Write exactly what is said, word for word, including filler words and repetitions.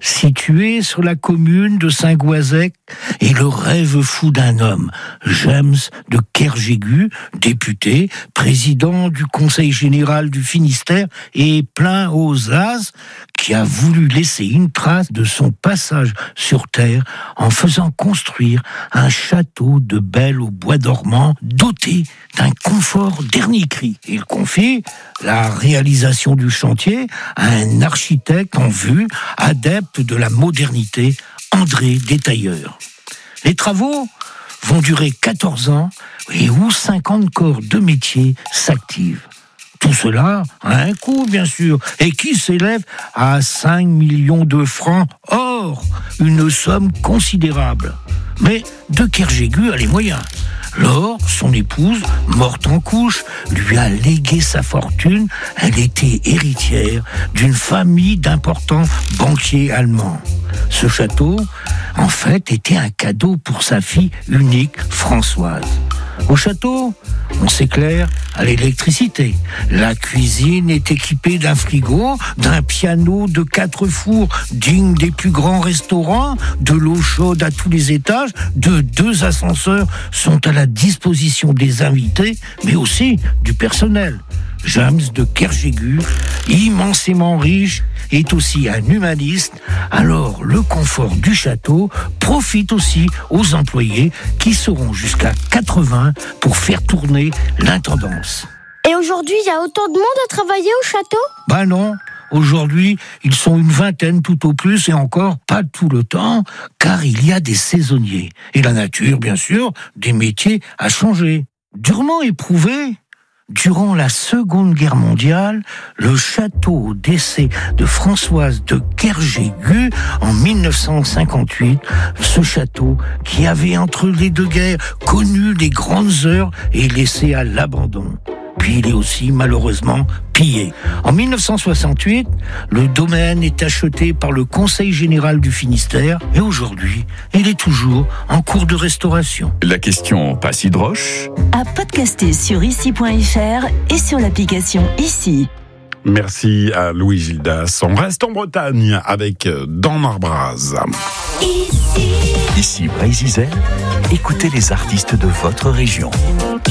situé sur la commune de Saint-Goazec, est le rêve fou d'un homme, James de Kerjégu, député, président du Conseil général du Finistère et plein aux as, qui a voulu laisser une trace de son passage sur Terre en faisant construire un château de Belle au bois dormant doté d'un confort dernier cri. Il confie la réalisation du chantier à un architecte en vue, adepte de la modernité, André Détailleur. Les travaux vont durer quatorze ans et où cinquante corps de métier s'activent. Tout cela a un coût, bien sûr, et qui s'élève à cinq millions de francs or, une somme considérable. Mais de Kerjégu a les moyens. Laure, son épouse, morte en couche, lui a légué sa fortune. Elle était héritière d'une famille d'importants banquiers allemands. Ce château, en fait, était un cadeau pour sa fille unique, Françoise. Au château, on s'éclaire à l'électricité. La cuisine est équipée d'un frigo, d'un piano de quatre fours digne des plus grands restaurants, de l'eau chaude à tous les étages, de deux ascenseurs sont à la disposition des invités, mais aussi du personnel. James de Kerjégu, immensément riche, est aussi un humaniste, alors le confort du château profite aussi aux employés qui seront jusqu'à quatre-vingts pour faire tourner l'intendance. Et aujourd'hui, il y a autant de monde à travailler au château ? Ben non, aujourd'hui, ils sont une vingtaine tout au plus et encore pas tout le temps, car il y a des saisonniers. Et la nature, bien sûr, des métiers a changé. Durement éprouvé, durant la Seconde Guerre mondiale, le château d'essai de Françoise de Kerjégu en mille neuf cent cinquante-huit, ce château qui avait entre les deux guerres connu les grandes heures est laissé à l'abandon. Puis il est aussi malheureusement pillé. En mille neuf cent soixante-huit, le domaine est acheté par le Conseil général du Finistère et aujourd'hui, il est toujours en cours de restauration. La question passe Hydroche à podcaster sur ici point f r et sur l'application Ici. Merci à Louis Gildas. On reste en Bretagne avec Dans Marbraz. Ici, Ici Brésil, écoutez les artistes de votre région.